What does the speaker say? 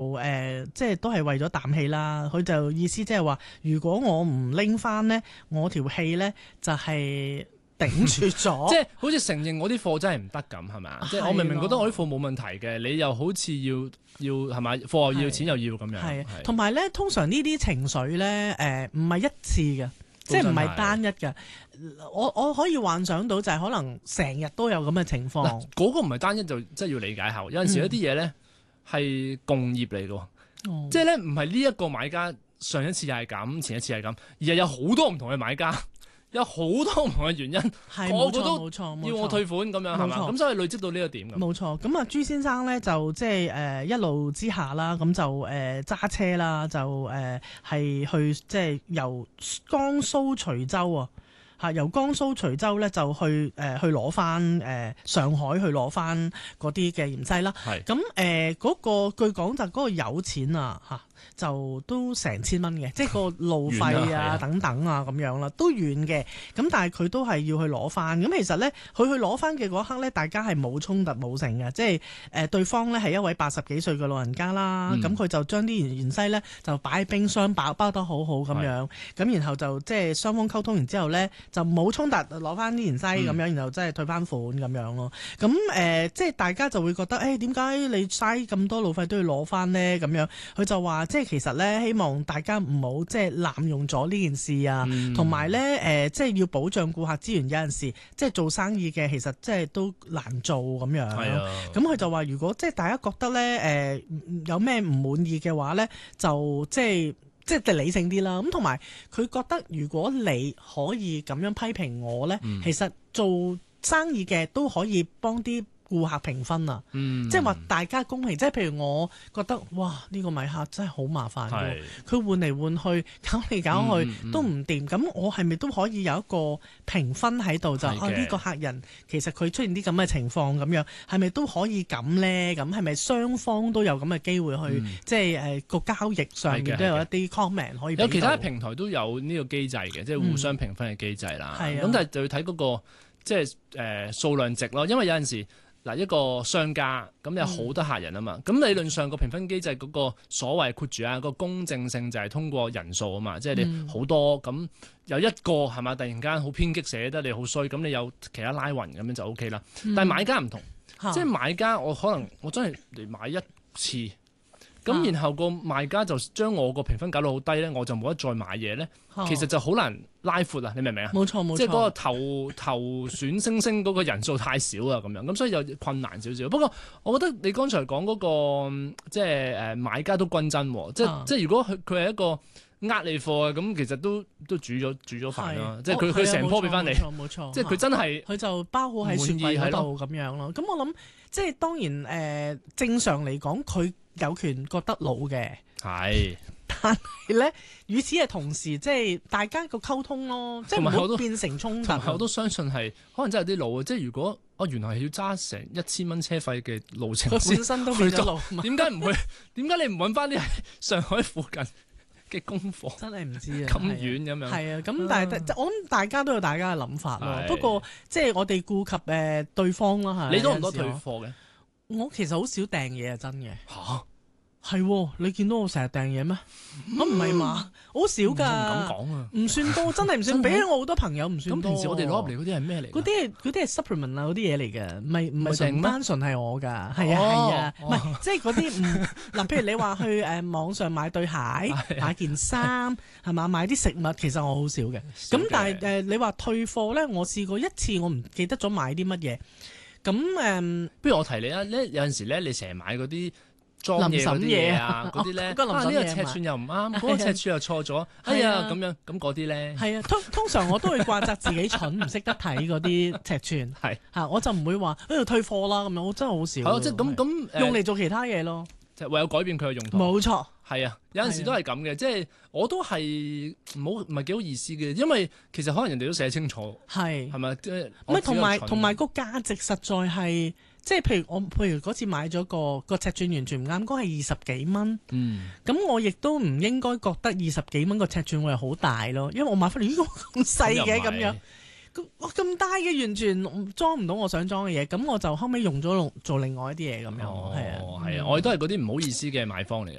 即係都係為咗啖氣啦。佢就意思即係話，如果我唔拎翻咧，我條氣咧就係頂住咗。 即係好似承認我啲貨真係唔得咁，係咪啊？即係我明明覺得我啲貨冇問題嘅，你又好似要係咪貨又要錢又要咁樣。 係，同埋咧，通常呢啲情緒咧，唔係一次嘅。即係唔係單一嘅，我可以幻想到就係可能成日都有咁嘅情況。 嗰個唔係單一就真係要理解下。有陣時有啲嘢咧係共業嚟嘅，即係咧唔係呢一個買家上一次又係咁，前一次係咁，而係有好多唔同嘅買家。有好多唔同嘅原因，個個都要我退款咁樣係嘛？咁所以累積到呢個點。 冇錯，咁啊朱先生咧就即係一路之下啦，咁就揸車啦，就係去即係由江蘇徐州啊。由江蘇徐州咧就去攞翻上海去攞翻嗰啲嘅芫茜啦。咁嗰個據講就嗰個有錢啊就都成千蚊嘅，即係個路費啊等等啊咁樣啦，都遠嘅。咁但係佢都係要去攞翻。咁其實咧，佢去攞翻嘅嗰刻咧，大家係冇衝突冇成嘅，即係對方咧係一位80幾歲嘅老人家啦。咁佢就將啲芫茜咧就擺喺冰箱包得好好咁樣。咁然後就即係雙方溝通完之後咧，就冇衝突，攞翻啲芫茜咁樣，然後即係退翻款咁樣咯。咁即係大家就會覺得點解你嘥咁多路費都要攞翻咧？咁樣佢就話即係其實咧，希望大家唔好即係濫用咗呢件事啊，同埋咧即係要保障顧客資源。有陣時即係做生意嘅，其實即係都難做咁樣。咁佢就話，如果即係大家覺得咧有咩唔滿意嘅話咧，就即係理性啲啦。咁同埋佢覺得，如果你可以咁樣批評我咧，其實做生意嘅都可以幫啲顧客評分啊，即係話大家公平，即係譬如我覺得哇呢個米客真係好麻煩嘅，佢換嚟換去搞嚟搞去都唔掂，咁我係咪都可以有一個評分喺度就呢個客人其實佢出現啲咁嘅情況咁樣，係咪都可以咁呢？咁係咪雙方都有咁嘅機會去即係個交易上面都有一啲 comment 可以？ 有其他平台都有呢個機制嘅，即係互相評分嘅機制啦。咁但係就要睇嗰個即係數量值咯，因為有陣時。嗱，一個商家咁有好多客人啊嘛，咁理論上個評分機制嗰個所謂括住個公正性就係通過人數啊嘛，即係你好多咁有一個係嘛，突然間好偏激寫得你好衰，咁你有其他拉勻咁樣就 OK 啦。但係買家唔同，即係買家我可能我真係嚟買一次。咁然後個賣家就將我個評分搞到好低咧，我就冇得再買嘢咧。其實就好難拉闊啊！你明唔明啊？ 冇錯， 即係嗰個投選星星嗰個人數太少啊，咁樣咁所以就困難少少。不過我覺得你剛才講嗰個即係買家都均真喎，即係如果佢係一個呃你貨嘅，咁其實都煮咗飯啦，即係佢成樖俾翻你， 冇錯， 即係佢真係佢就包好喺雪櫃嗰度咁樣咯。咁我諗即係當然正常嚟講，佢有權覺得老嘅， 係， 但係咧，與此嘅同時，即係大家個溝通咯，即係唔好變成衝突。 我都相信係，可能真係有啲老啊！即係如果原來係要揸成1000蚊車費嘅路程， 本身都變咗老， 點解唔去？點解你唔揾翻啲喺上海附近嘅功課？ 真係唔知啊！ 咁遠咁樣。 係啊，咁但係我諗大家都有大家嘅諗法咯。不過即係我哋顧及對方啦嚇。 你多唔多退貨嘅？ 我其實好少訂嘢啊，真嘅。 嚇！ 係，你見到我成日訂嘢咩？我唔係嘛，好少㗎。唔敢講啊， 唔算多，真係唔算。比起我好多朋友唔算多。咁平時我哋攞入嚟嗰啲係咩嚟？ 嗰啲係 supplement 啊，嗰啲嘢嚟嘅，唔係純單純係我㗎。係啊，唔係即係嗰啲嗱，譬如你話去網上買對鞋、買件衫係嘛，買啲食物，其實我好少嘅。咁但係你話退貨咧，我試過一次，我唔記得咗買啲乜嘢。咁不如我提你啊，有陣時咧，你成日買嗰啲裝嘢嗰啲嘢啊，嗰啲咧，呢個尺寸又唔啱，嗰個尺寸又錯咗，哎呀咁樣，咁嗰啲咧， 係啊，通常我都會怪責自己蠢，唔識得睇嗰啲尺寸，係嚇，我就唔會話退貨啦咁樣，我真係好少。 係咯，即係咁用嚟做其他嘢咯， 就唯有改變佢嘅用途。 冇錯， 係啊，有陣時都係咁嘅，即係我都係唔係幾好意思嘅，因為其實可能人哋都寫清楚，係咪？ 唔係同埋個價值實在係。即係譬如嗰次買咗個尺寸完全唔啱，嗰係20幾蚊。咁我亦都唔應該覺得20幾蚊個尺寸我係好大咯，因為我買翻嚟呢個咁細嘅咁樣，咁大嘅完全裝唔到我想裝嘅嘢，咁我就後尾用咗做另外一啲嘢咁樣。係啊， 我哋都係嗰啲唔好意思嘅買方嚟嘅。